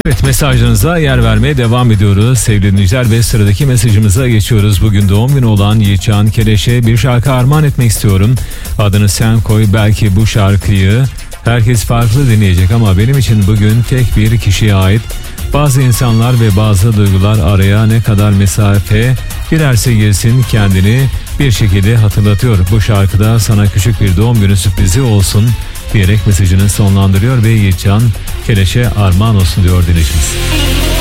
Evet, mesajlarınıza yer vermeye devam ediyoruz sevgili dinleyiciler ve sıradaki mesajımıza geçiyoruz. Bugün doğum günü olan Yiğitcan Keleş'e bir şarkı armağan etmek istiyorum. Adını sen koy, belki bu şarkıyı herkes farklı dinleyecek ama benim için bugün tek bir kişiye ait. Bazı insanlar ve bazı duygular araya ne kadar mesafe girerse girsin kendini bir şekilde hatırlatıyor. Bu şarkıda sana küçük bir doğum günü sürprizi olsun diyerek mesajını sonlandırıyor ve Yiğitcan Keleş'e armağan olsun diyor dinleyicimiz.